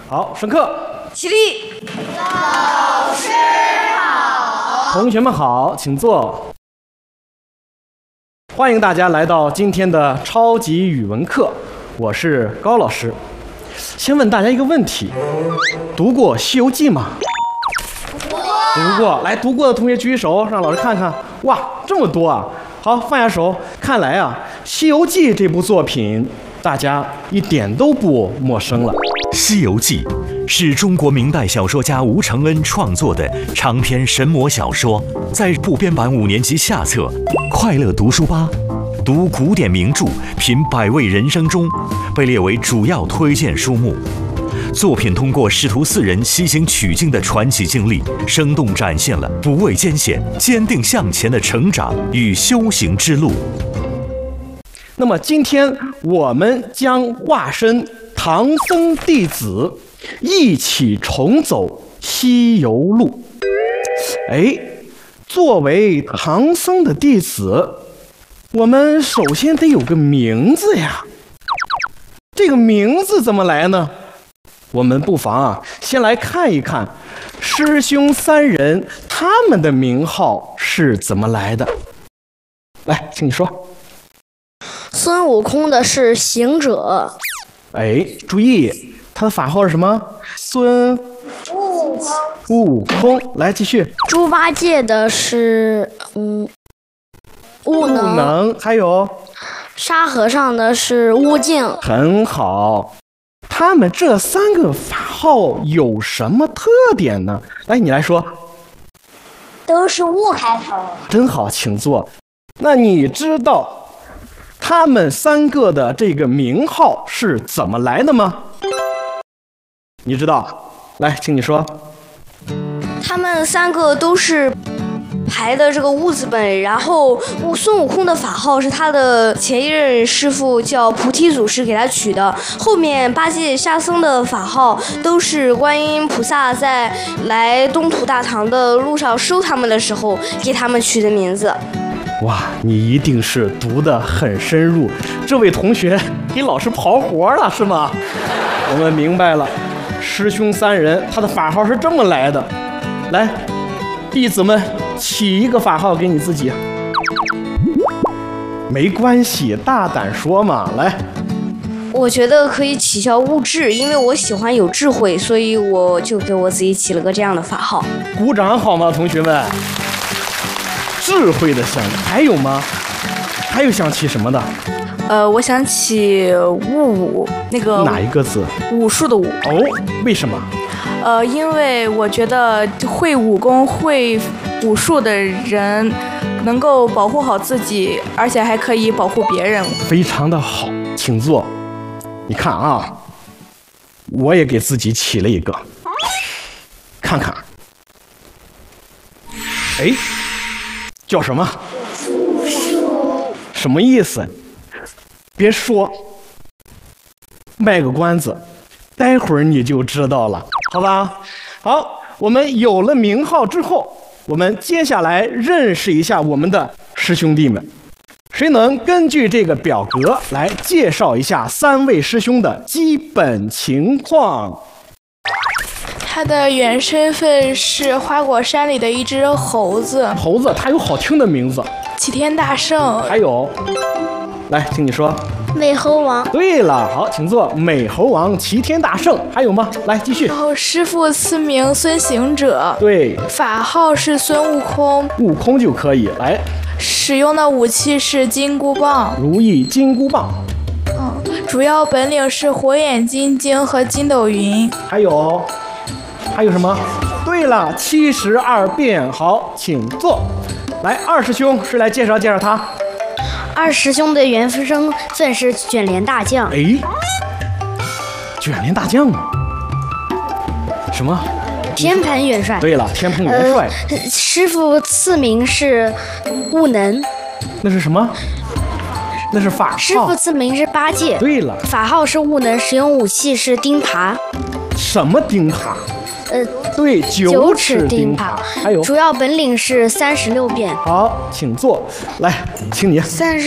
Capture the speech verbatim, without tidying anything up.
好，上课。 起立。 老师好。 同学们好，请坐。欢迎大家来到今天的超级语文课，我是高老师。先问大家一个问题：读过《西游记》吗？读过。来，读过的同学举手，让老师看看。哇，这么多啊！好，放下手。看来啊，《西游记》这部作品，大家一点都不陌生了。 《西游记》是中国明代小说家吴承恩创作的长篇神魔小说，在部编版五年级下册《快乐读书吧》读古典名著品百味人生中被列为主要推荐书目。作品通过师徒四人西行取经的传奇经历，生动展现了不畏艰险、坚定向前的成长与修行之路。 那么今天我们将化身唐僧弟子，一起重走西游路。哎，作为唐僧的弟子，我们首先得有个名字呀。这个名字怎么来呢？我们不妨啊，先来看一看师兄三人他们的名号是怎么来的。来，请你说。 孙悟空的是行者。 哎，注意，他的法号是什么？孙悟空。 悟空。来，继续。 猪八戒的是嗯悟能。 悟能。还有沙和尚的是悟净。 很好。他们这三个法号有什么特点呢？来，你来说。 都是悟开头。 真好，请坐。那你知道他们三个的这个名号是怎么来的吗？你知道？来，请你说。 他们三个都是排的这个悟字本，然后孙悟空的法号是他的前一任师傅叫菩提祖师给他取的，后面八戒、沙僧的法号都是观音菩萨在来东土大唐的路上收他们的时候给他们取的名字。 哇，你一定是读得很深入，这位同学给老师刨活了是吗？我们明白了，师兄三人他的法号是这么来的。来，弟子们起一个法号给你自己。没关系，大胆说嘛。来， 我觉得可以起叫悟智，因为我喜欢有智慧，所以我就给我自己起了个这样的法号。 鼓掌好吗，同学们？智慧的想，还有吗？还有想起什么的？ 呃，我想起悟武，那个哪一个字？ 武术的武。 哦，为什么？ 呃，因为我觉得会武功、会武术的人能够保护好自己，而且还可以保护别人。 非常的好，请坐。你看啊，我也给自己起了一个，看看。哎，叫什么？什么意思？别说，卖个关子，待会儿你就知道了，好吧？好，我们有了名号之后，我们接下来认识一下我们的师兄弟们。谁能根据这个表格来介绍一下三位师兄的基本情况？ 他的原身份是花果山里的一只猴子。 猴子，它有好听的名字。 齐天大圣。 还有，来，请你说。 美猴王。 对了，好，请坐。美猴王、齐天大圣，还有吗？来，继续。 然后师父赐名孙行者。 对。 法号是孙悟空。 悟空就可以。来。 使用的武器是金箍棒。 如意金箍棒。 嗯，主要本领是火眼金睛和筋斗云。 还有。还有什么？对了，七十二变。好，请坐。来，二师兄是来介绍介绍他。 二师兄的原身份是卷帘大将。 哎，卷帘大将？什么？ 天蓬元帅。 对了，天蓬元帅。 呃、师傅赐名是悟能。 那是什么？那是法号。 师傅赐名是八戒。 对了， 法号是悟能，使用武器是钉耙。 什么钉耙？ 呃， 对，九齿钉耙。还有， 主要本领是三十六变。 好，请坐。来，请你。 三十